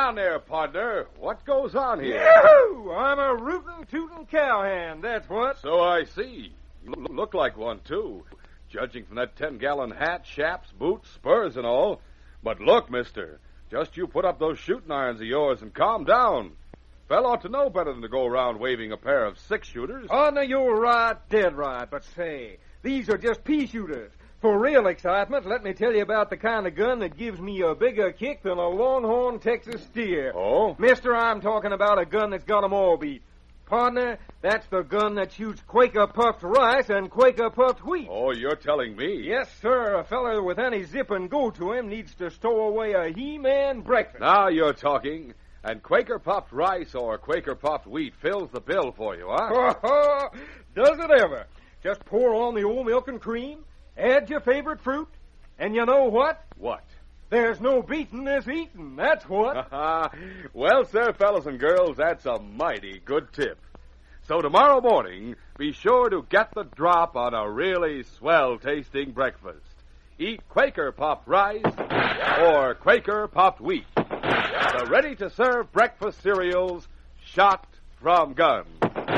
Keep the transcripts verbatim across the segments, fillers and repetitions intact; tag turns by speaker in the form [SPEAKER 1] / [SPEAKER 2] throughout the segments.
[SPEAKER 1] down there, partner. What goes on here?
[SPEAKER 2] Yahoo! I'm a rootin' tootin' cowhand, that's what.
[SPEAKER 1] So I see. You look like one, too. Judging from that ten-gallon hat, chaps, boots, spurs, and all. But look, mister, just you put up those shooting irons of yours and calm down. Fella ought to know better than to go around waving a pair of six-shooters.
[SPEAKER 2] Oh, no, you're right, dead right. But say, these are just pea-shooters. For real excitement, let me tell you about the kind of gun that gives me a bigger kick than a Longhorn Texas steer.
[SPEAKER 1] Oh?
[SPEAKER 2] Mister, I'm talking about a gun that's got 'em all beat. Partner, that's the gun that shoots Quaker puffed rice and Quaker puffed wheat.
[SPEAKER 1] Oh, you're telling me?
[SPEAKER 2] Yes, sir. A fella with any zip and go to him needs to stow away a He-Man breakfast.
[SPEAKER 1] Now you're talking. And Quaker puffed rice or Quaker puffed wheat fills the bill for you, huh?
[SPEAKER 2] Does it ever? Just pour on the old milk and cream, add your favorite fruit, and you know what?
[SPEAKER 1] What?
[SPEAKER 2] There's no beating this eating, that's what.
[SPEAKER 1] Well, sir, fellas and girls, that's a mighty good tip. So tomorrow morning, be sure to get the drop on a really swell-tasting breakfast. Eat Quaker puffed rice or Quaker puffed wheat. The ready-to-serve breakfast cereals shot from guns.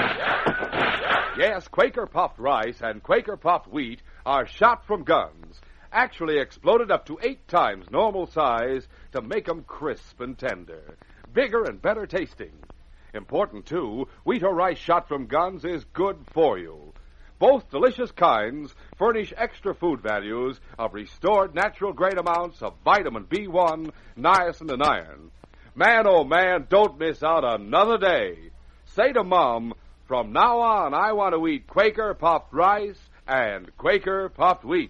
[SPEAKER 1] Yes, Quaker puffed rice and Quaker puffed wheat are shot from guns, actually exploded up to eight times normal size to make 'em crisp and tender, bigger and better tasting. Important, too, wheat or rice shot from guns is good for you. Both delicious kinds furnish extra food values of restored natural-grade amounts of vitamin B one, niacin, and iron. Man, oh man, don't miss out another day. Say to Mom, from now on I want to eat Quaker puffed rice and Quaker puffed wheat.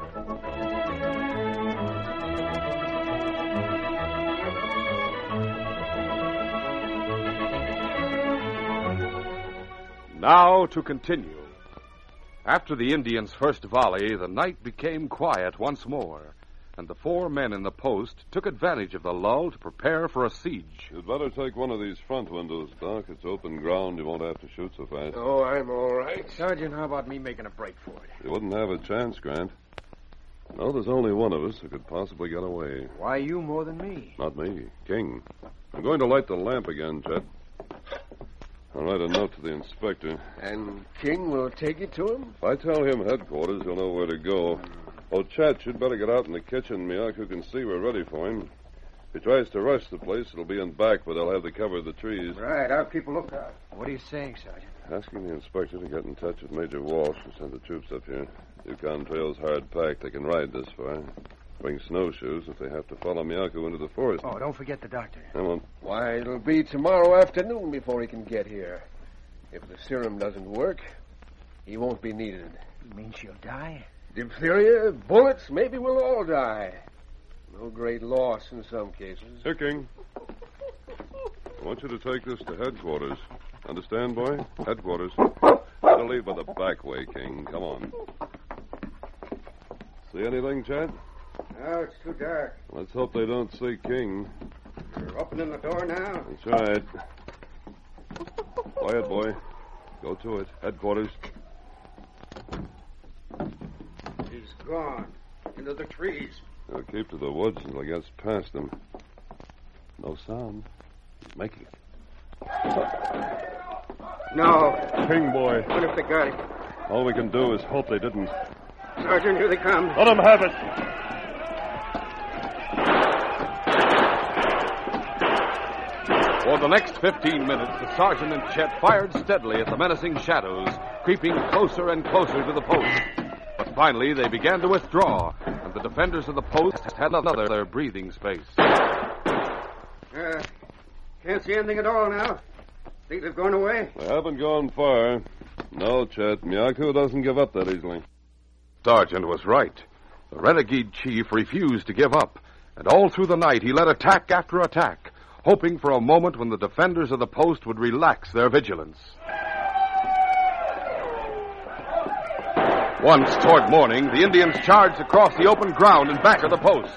[SPEAKER 1] Now to continue. After the Indians' first volley, the night became quiet once more, and the four men in the post took advantage of the lull to prepare for a siege.
[SPEAKER 3] You'd better take one of these front windows, Doc. It's open ground. You won't have to shoot so fast.
[SPEAKER 4] Oh, I'm all right.
[SPEAKER 5] Sergeant, how about me making a break for it?
[SPEAKER 3] You wouldn't have a chance, Grant. No, there's only one of us who could possibly get away.
[SPEAKER 5] Why you more than me?
[SPEAKER 3] Not me. King. I'm going to light the lamp again, Chet. I'll write a note to the inspector.
[SPEAKER 4] And King will take it to him?
[SPEAKER 3] If I tell him headquarters, he'll know where to go. Oh, Chet, you'd better get out in the kitchen. Miyako can see we're ready for him. If he tries to rush the place, it'll be in back, where they'll have the cover of the trees.
[SPEAKER 4] Right, I'll keep a lookout.
[SPEAKER 5] What are you saying, Sergeant?
[SPEAKER 3] Asking the inspector to get in touch with Major Walsh and send the troops up here. Yukon Trail's hard packed. They can ride this far. Bring snowshoes if they have to follow Miyako into the forest.
[SPEAKER 5] Oh, don't forget the doctor.
[SPEAKER 3] I won't.
[SPEAKER 4] Why, it'll be tomorrow afternoon before he can get here. If the serum doesn't work, he won't be needed.
[SPEAKER 5] You mean she'll die?
[SPEAKER 4] Diphtheria, bullets, maybe we'll all die. No great loss in some cases.
[SPEAKER 3] Here, King. I want you to take this to headquarters. Understand, boy? Headquarters. Better leave by the back way, King. Come on. See anything, Chad?
[SPEAKER 4] No, it's too dark.
[SPEAKER 3] Let's hope they don't see King.
[SPEAKER 4] You're opening the door now?
[SPEAKER 3] That's right. Quiet, boy. Go to it. Headquarters.
[SPEAKER 4] He's gone. Into the trees.
[SPEAKER 3] Now keep to the woods until he gets past them. No sound. He's making it.
[SPEAKER 4] No.
[SPEAKER 3] King, boy.
[SPEAKER 4] What if they got him?
[SPEAKER 3] All we can do is hope they didn't.
[SPEAKER 4] Sergeant, here they come.
[SPEAKER 3] Let them have it.
[SPEAKER 1] For the next fifteen minutes, the sergeant and Chet fired steadily at the menacing shadows, creeping closer and closer to the post. But finally, they began to withdraw, and the defenders of the post had another breathing space.
[SPEAKER 4] Uh, can't see anything at all now. Think they've gone away?
[SPEAKER 3] They haven't gone far. No, Chet. Miyako doesn't give up that easily.
[SPEAKER 1] Sergeant was right. The renegade chief refused to give up, and all through the night he led attack after attack, hoping for a moment when the defenders of the post would relax their vigilance. Once, toward morning, the Indians charged across the open ground in back of the post.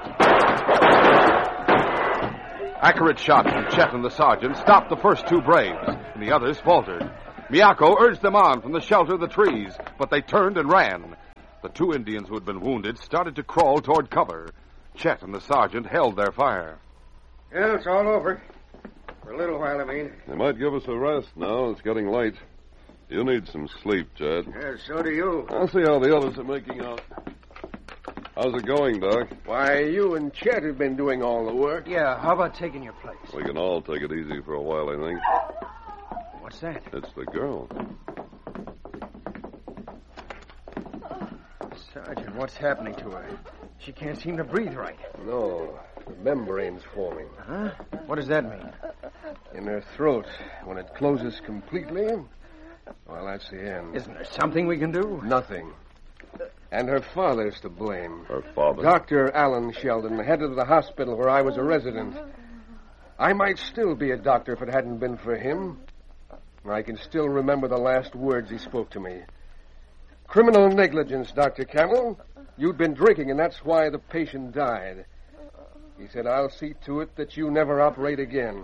[SPEAKER 1] Accurate shots from Chet and the sergeant stopped the first two braves, and the others faltered. Miyako urged them on from the shelter of the trees, but they turned and ran. The two Indians who had been wounded started to crawl toward cover. Chet and the sergeant held their fire.
[SPEAKER 6] Yeah, it's all over. For a little while, I mean.
[SPEAKER 3] They might give us a rest now. It's getting late. You need some sleep, Chad.
[SPEAKER 6] Yeah, so do you.
[SPEAKER 3] I'll see how the others are making out. How's it going, Doc?
[SPEAKER 4] Why, you and Chet have been doing all the work.
[SPEAKER 5] Yeah, how about taking your place?
[SPEAKER 3] We can all take it easy for a while, I think.
[SPEAKER 5] What's that?
[SPEAKER 3] It's the girl.
[SPEAKER 5] Sergeant, what's happening to her? She can't seem to breathe right.
[SPEAKER 4] No, the membrane's forming.
[SPEAKER 5] Huh? What does that mean?
[SPEAKER 4] In her throat. When it closes completely, well, that's the end.
[SPEAKER 5] Isn't there something we can do?
[SPEAKER 4] Nothing. And her father's to blame.
[SPEAKER 3] Her father?
[SPEAKER 4] Doctor Alan Sheldon, head of the hospital where I was a resident. I might still be a doctor if it hadn't been for him. I can still remember the last words he spoke to me. Criminal negligence, Doctor Camel. You'd been drinking, and that's why the patient died. He said, I'll see to it that you never operate again.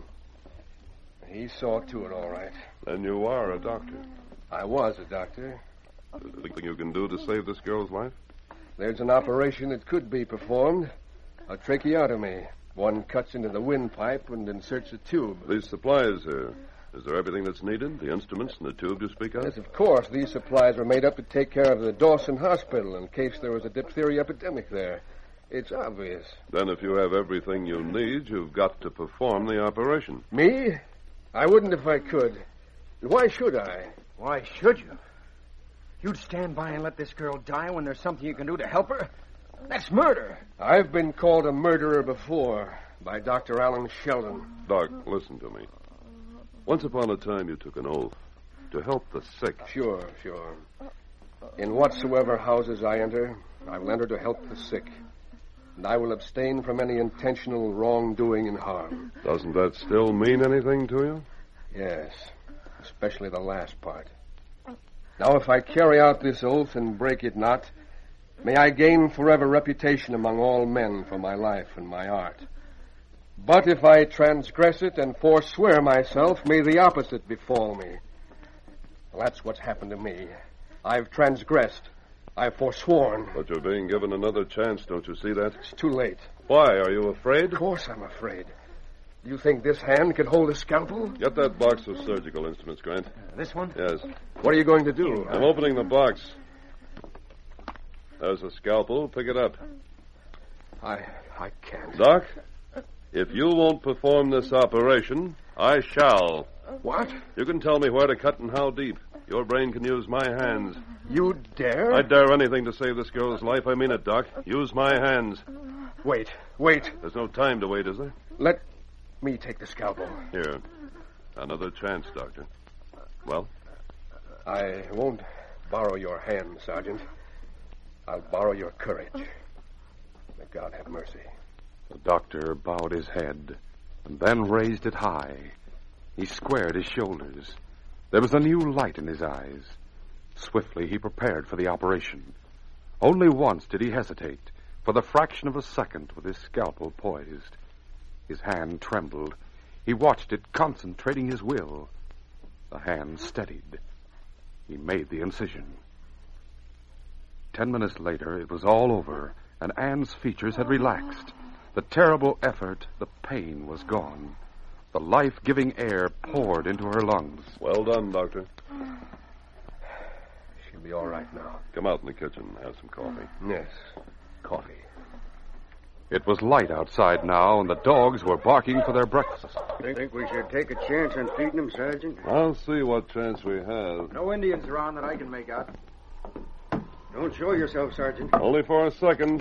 [SPEAKER 4] He saw to it, all right.
[SPEAKER 3] Then you are a doctor.
[SPEAKER 4] I was a doctor.
[SPEAKER 3] Anything you can do to save this girl's life?
[SPEAKER 4] There's an operation that could be performed. A tracheotomy. One cuts into the windpipe and inserts a tube.
[SPEAKER 3] These supplies here. Is there everything that's needed? The instruments and the tube you speak of?
[SPEAKER 4] Yes, of course. These supplies were made up to take care of the Dawson Hospital in case there was a diphtheria epidemic there. It's obvious.
[SPEAKER 3] Then if you have everything you need, you've got to perform the operation.
[SPEAKER 4] Me? I wouldn't if I could. Why should I?
[SPEAKER 5] Why should you? You'd stand by and let this girl die when there's something you can do to help her? That's murder.
[SPEAKER 4] I've been called a murderer before by Doctor Alan Sheldon.
[SPEAKER 3] Doc, listen to me. Once upon a time, you took an oath to help the sick.
[SPEAKER 4] Sure, sure. In whatsoever houses I enter, I will enter to help the sick. And I will abstain from any intentional wrongdoing and harm.
[SPEAKER 3] Doesn't that still mean anything to you?
[SPEAKER 4] Yes, especially the last part. Now, if I carry out this oath and break it not, may I gain forever reputation among all men for my life and my art. But if I transgress it and forswear myself, may the opposite befall me. Well, that's what's happened to me. I've transgressed. I've forsworn.
[SPEAKER 3] But you're being given another chance, don't you see that?
[SPEAKER 4] It's too late.
[SPEAKER 3] Why? Are you afraid?
[SPEAKER 4] Of course I'm afraid. You think this hand could hold a scalpel?
[SPEAKER 3] Get that box of surgical instruments, Grant.
[SPEAKER 5] Uh, this one?
[SPEAKER 3] Yes.
[SPEAKER 4] What are you going to do?
[SPEAKER 3] I'm opening the box. There's a scalpel. Pick it up.
[SPEAKER 4] I I can't.
[SPEAKER 3] Doc, if you won't perform this operation, I shall.
[SPEAKER 4] What?
[SPEAKER 3] You can tell me where to cut and how deep. Your brain can use my hands.
[SPEAKER 4] You dare?
[SPEAKER 3] I dare anything to save this girl's life. I mean it, Doc. Use my hands.
[SPEAKER 4] Wait, wait.
[SPEAKER 3] There's no time to wait, is there?
[SPEAKER 4] Let me take the scalpel.
[SPEAKER 3] Here. Another chance, Doctor. Well?
[SPEAKER 4] I won't borrow your hand, Sergeant. I'll borrow your courage. May God have mercy.
[SPEAKER 1] The doctor bowed his head and then raised it high. He squared his shoulders. There was a new light in his eyes. Swiftly he prepared for the operation. Only once did he hesitate, for the fraction of a second with his scalpel poised. His hand trembled. He watched it, concentrating his will. The hand steadied. He made the incision. Ten minutes later, it was all over, and Anne's features had relaxed. The terrible effort, the pain was gone. The life-giving air poured into her lungs.
[SPEAKER 3] Well done, Doctor.
[SPEAKER 4] She'll be all right now.
[SPEAKER 3] Come out in the kitchen and have some coffee.
[SPEAKER 4] Yes, coffee.
[SPEAKER 1] It was light outside now, and the dogs were barking for their breakfast.
[SPEAKER 6] Think we should take a chance on feeding them, Sergeant?
[SPEAKER 3] I'll see what chance we have.
[SPEAKER 5] No Indians around that I can make out.
[SPEAKER 6] Don't show yourself, Sergeant.
[SPEAKER 3] Only for a second.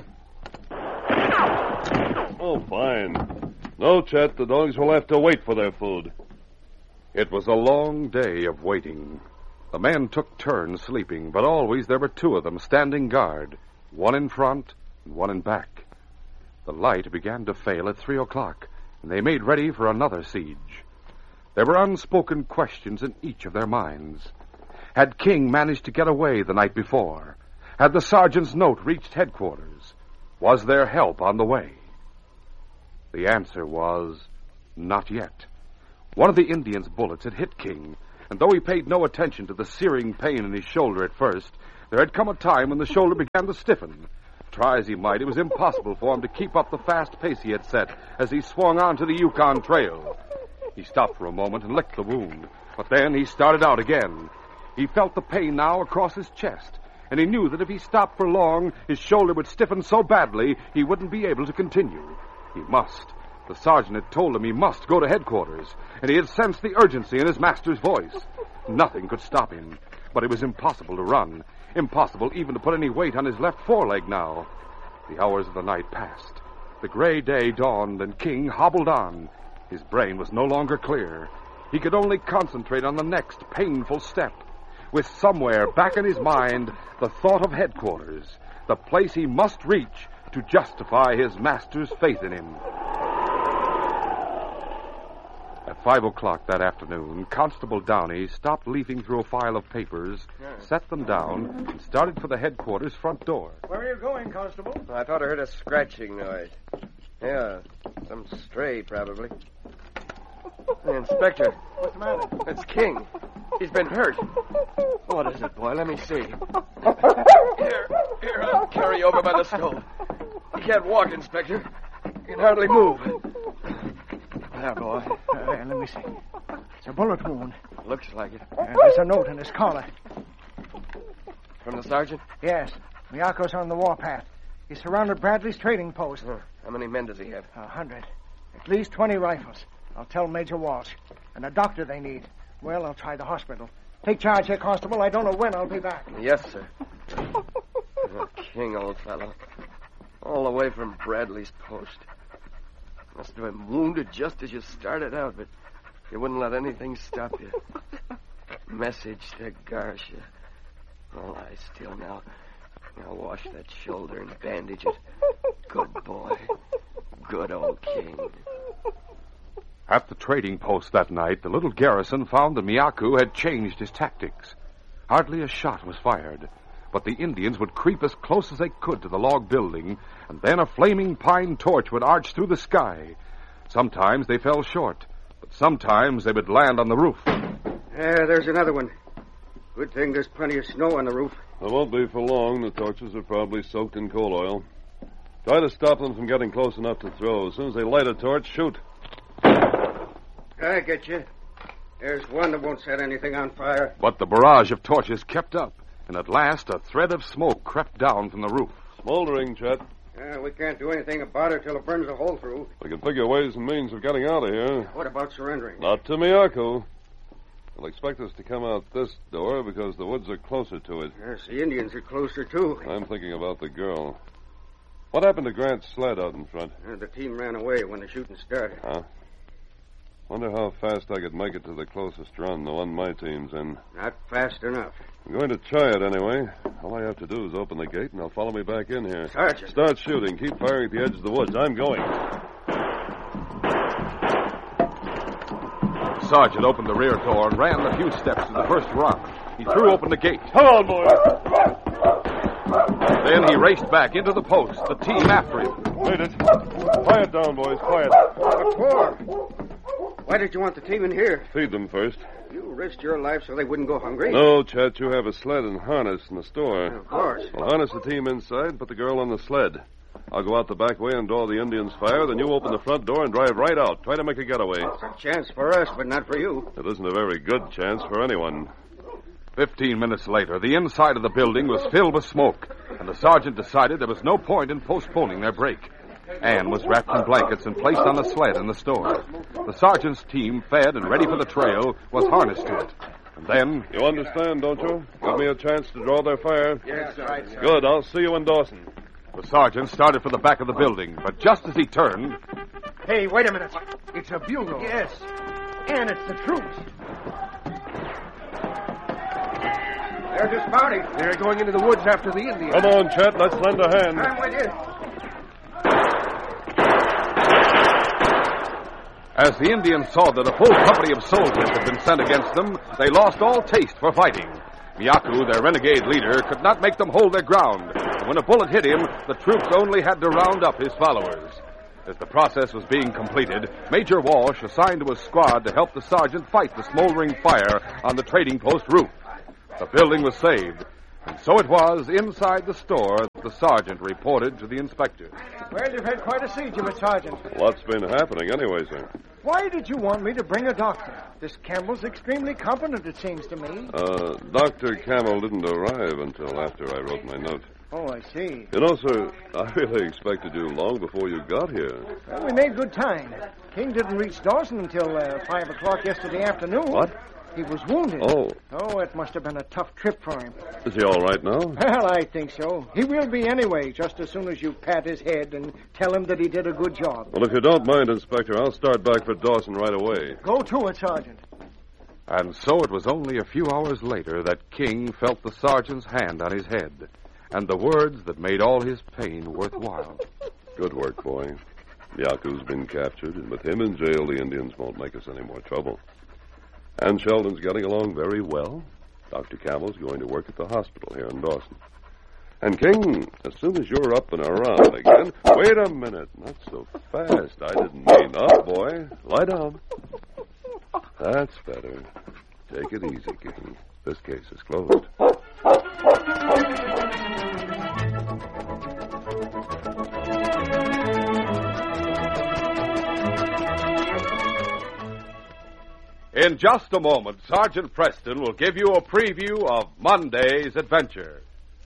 [SPEAKER 3] Oh, fine. No, Chet, the dogs will have to wait for their food.
[SPEAKER 1] It was a long day of waiting. The men took turns sleeping, but always there were two of them standing guard, one in front and one in back. The light began to fail at three o'clock, and they made ready for another siege. There were unspoken questions in each of their minds. Had King managed to get away the night before? Had the sergeant's note reached headquarters? Was there help on the way? The answer was not yet. One of the Indians' bullets had hit King, and though he paid no attention to the searing pain in his shoulder at first, there had come a time when the shoulder began to stiffen. try as he might, it was impossible for him to keep up the fast pace he had set as he swung on to the Yukon Trail. He stopped for a moment and licked the wound, but then he started out again. He felt the pain now across his chest, and he knew that if he stopped for long, his shoulder would stiffen so badly he wouldn't be able to continue. He must. The sergeant had told him he must go to headquarters, and he had sensed the urgency in his master's voice. Nothing could stop him, but it was impossible to run, impossible even to put any weight on his left foreleg now. The hours of the night passed. The gray day dawned, and King hobbled on. His brain was no longer clear. He could only concentrate on the next painful step, with somewhere back in his mind the thought of headquarters, the place he must reach to justify his master's faith in him. At five o'clock that afternoon, Constable Downey stopped leafing through a file of papers, set them down, and started for the headquarters front door.
[SPEAKER 5] Where are you going, Constable?
[SPEAKER 4] I thought I heard a scratching noise. Yeah, some stray, probably. Hey, Inspector.
[SPEAKER 5] What's the matter?
[SPEAKER 4] It's King. He's been hurt. What is it, boy? Let me see. Here, here, I'll carry you over by the stove. He can't walk, Inspector. He can hardly move. There, boy.
[SPEAKER 5] Uh, let me see. It's a bullet wound.
[SPEAKER 4] Looks like it.
[SPEAKER 5] Uh, there's a note in his collar.
[SPEAKER 4] From the sergeant?
[SPEAKER 5] Yes. Miyako's on the warpath. He surrounded Bradley's trading post.
[SPEAKER 4] Oh, how many men does he have?
[SPEAKER 5] A hundred. At least twenty rifles. I'll tell Major Walsh. And a doctor they need. Well, I'll try the hospital. Take charge here, Constable. I don't know when I'll be back.
[SPEAKER 4] Yes, sir. Oh, King, old fellow. All the way from Bradley's post. Must have been wounded just as you started out, but you wouldn't let anything stop you. Message to Garcia. Oh, lie still now. Now wash that shoulder and bandage it. Good boy. Good old King.
[SPEAKER 1] At the trading post that night, the little garrison found that Miyako had changed his tactics. Hardly a shot was fired, but the Indians would creep as close as they could to the log building, and then a flaming pine torch would arch through the sky. Sometimes they fell short, but sometimes they would land on the roof.
[SPEAKER 6] Yeah, there's another one. Good thing there's plenty of snow on the roof.
[SPEAKER 3] It won't be for long. The torches are probably soaked in coal oil. Try to stop them from getting close enough to throw. As soon as they light a torch, shoot.
[SPEAKER 6] I get you. There's one that won't set anything on fire.
[SPEAKER 1] But the barrage of torches kept up, and at last a thread of smoke crept down from the roof.
[SPEAKER 3] Smoldering, Chet.
[SPEAKER 6] Yeah, we can't do anything about it till it burns a hole through.
[SPEAKER 3] We can figure ways and means of getting out of here.
[SPEAKER 6] What about surrendering?
[SPEAKER 3] Not to Miyako. They'll expect us to come out this door because the woods are closer to it.
[SPEAKER 6] Yes, the Indians are closer, too.
[SPEAKER 3] I'm thinking about the girl. What happened to Grant's sled out in front?
[SPEAKER 6] Uh, the team ran away when the shooting started.
[SPEAKER 3] Huh? Wonder how fast I could make it to the closest run, the one my team's in.
[SPEAKER 6] Not fast enough.
[SPEAKER 3] I'm going to try it anyway. All I have to do is open the gate, and they'll follow me back in here.
[SPEAKER 6] Sergeant.
[SPEAKER 3] Start shooting. Keep firing at the edge of the woods. I'm going.
[SPEAKER 1] The sergeant opened the rear door and ran the few steps to the first run. He threw open the gate.
[SPEAKER 3] Come on, boys.
[SPEAKER 1] Then he raced back into the post, the team after him.
[SPEAKER 3] Wait it. Quiet down, boys. Quiet.
[SPEAKER 6] What for? Why did you want the team in here?
[SPEAKER 3] Feed them first.
[SPEAKER 6] You risked your life so they wouldn't go hungry?
[SPEAKER 3] No, Chet, you have a sled and harness in the store.
[SPEAKER 6] Of course.
[SPEAKER 3] Well, harness the team inside, put the girl on the sled. I'll go out the back way and draw the Indians' fire, then you open the front door and drive right out. Try to make a getaway.
[SPEAKER 6] It's a chance for us, but not for you.
[SPEAKER 3] It isn't a very good chance for anyone.
[SPEAKER 1] Fifteen minutes later, the inside of the building was filled with smoke, and the sergeant decided there was no point in postponing their break. Anne was wrapped in blankets and placed on a sled in the store. The sergeant's team, fed and ready for the trail, was harnessed to it. And then...
[SPEAKER 3] You understand, don't you? Give me a chance to draw their fire.
[SPEAKER 6] Yes, right, sir.
[SPEAKER 3] Good. I'll see you in Dawson.
[SPEAKER 1] The sergeant started for the back of the building, but just as he turned...
[SPEAKER 5] Hey, wait a minute. It's a bugle. Yes. And it's the troops.
[SPEAKER 6] They're dismounting.
[SPEAKER 4] They're going into the woods after the Indians.
[SPEAKER 3] Come on, Chet. Let's lend a hand.
[SPEAKER 6] I'm with you.
[SPEAKER 1] As the Indians saw that a full company of soldiers had been sent against them, they lost all taste for fighting. Miyako, their renegade leader, could not make them hold their ground. And when a bullet hit him, the troops only had to round up his followers. As the process was being completed, Major Walsh assigned to a squad to help the sergeant fight the smoldering fire on the trading post roof. The building was saved, And so it was inside the store that the sergeant reported to the inspector.
[SPEAKER 5] Well, you've had quite a siege of it, Sergeant.
[SPEAKER 3] A lot's been happening anyway, sir.
[SPEAKER 5] Why did you want me to bring a doctor? This Campbell's extremely competent, it seems to me.
[SPEAKER 3] Uh, Doctor Campbell didn't arrive until after I wrote my note.
[SPEAKER 5] Oh, I see.
[SPEAKER 3] You know, sir, I really expected you long before you got here.
[SPEAKER 5] Well, we made good time. King didn't reach Dawson until uh, five o'clock yesterday afternoon.
[SPEAKER 3] What?
[SPEAKER 5] He was wounded.
[SPEAKER 3] Oh.
[SPEAKER 5] Oh, it must have been a tough trip for him.
[SPEAKER 3] Is he all right now?
[SPEAKER 5] Well, I think so. He will be anyway, just as soon as you pat his head and tell him that he did a good job.
[SPEAKER 3] Well, if you don't mind, Inspector, I'll start back for Dawson right away.
[SPEAKER 5] Go to it, Sergeant.
[SPEAKER 1] And so it was only a few hours later that King felt the sergeant's hand on his head, and the words that made all his pain worthwhile.
[SPEAKER 3] Good work, boy. Yaku's been captured, and with him in jail, the Indians won't make us any more trouble. And Sheldon's getting along very well. Doctor Campbell's going to work at the hospital here in Dawson. And, King, as soon as you're up and around again... Wait a minute. Not so fast. I didn't mean up, boy. Lie down. That's better. Take it easy, King. This case is closed.
[SPEAKER 1] In just a moment, Sergeant Preston will give you a preview of Monday's adventure.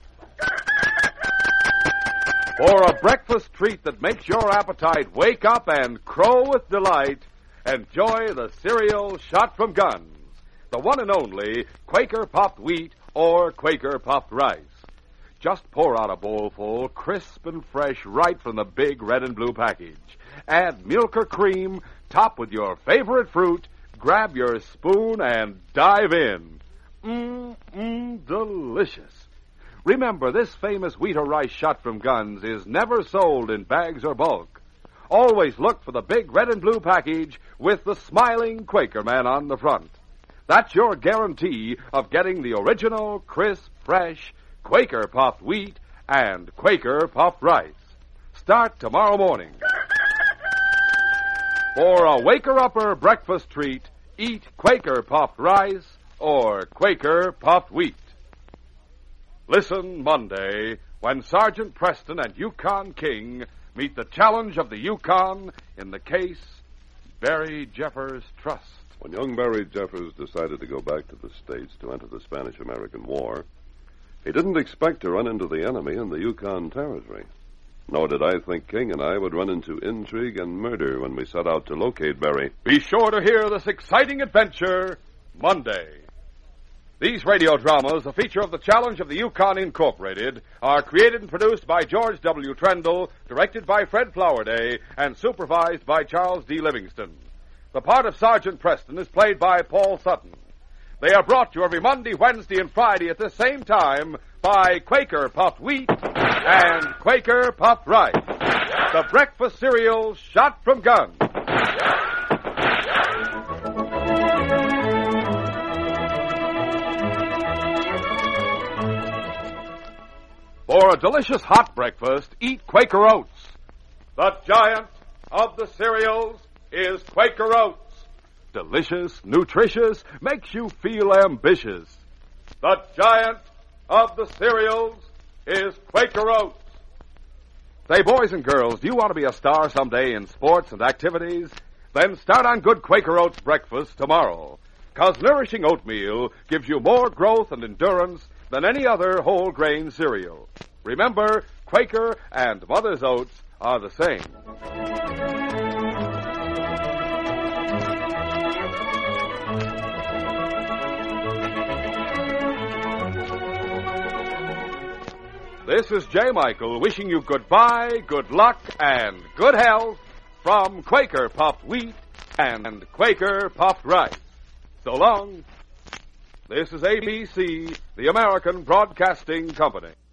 [SPEAKER 1] For a breakfast treat that makes your appetite wake up and crow with delight, enjoy the cereal shot from guns, the one and only Quaker Puffed Wheat or Quaker Puffed Rice. Just pour out a bowlful, crisp and fresh, right from the big red and blue package. Add milk or cream, top with your favorite fruit, grab your spoon and dive in. Mmm, mmm, delicious. Remember, this famous wheat or rice shot from guns is never sold in bags or bulk. Always look for the big red and blue package with the smiling Quaker man on the front. That's your guarantee of getting the original, crisp, fresh Quaker Puffed Wheat and Quaker Puffed Rice. Start tomorrow morning. For a waker-upper breakfast treat, eat Quaker Puffed Rice or Quaker Puffed Wheat. Listen Monday when Sergeant Preston and Yukon King meet the challenge of the Yukon in the case Barry Jeffers Trust.
[SPEAKER 3] When young Barry Jeffers decided to go back to the States to enter the Spanish-American War, he didn't expect to run into the enemy in the Yukon Territory. Nor did I think King and I would run into intrigue and murder when we set out to locate Barry.
[SPEAKER 1] Be sure to hear this exciting adventure Monday. These radio dramas, a feature of the Challenge of the Yukon Incorporated, are created and produced by George W. Trendle, directed by Fred Flowerday, and supervised by Charles D. Livingston. The part of Sergeant Preston is played by Paul Sutton. They are brought to you every Monday, Wednesday, and Friday at the same time by Quaker Puffed Wheat and Quaker Puffed Rice, the breakfast cereal shot from guns. For a delicious hot breakfast, eat Quaker Oats. The giant of the cereals is Quaker Oats. Delicious, nutritious, makes you feel ambitious. The giant of the cereals is Quaker Oats. Say, boys and girls, do you want to be a star someday in sports and activities? Then start on good Quaker Oats breakfast tomorrow. 'Cause nourishing oatmeal gives you more growth and endurance than any other whole grain cereal. Remember, Quaker and Mother's Oats are the same. This is J. Michael wishing you goodbye, good luck, and good health from Quaker Puffed Wheat and Quaker Puffed Rice. So long. This is A B C, the American Broadcasting Company.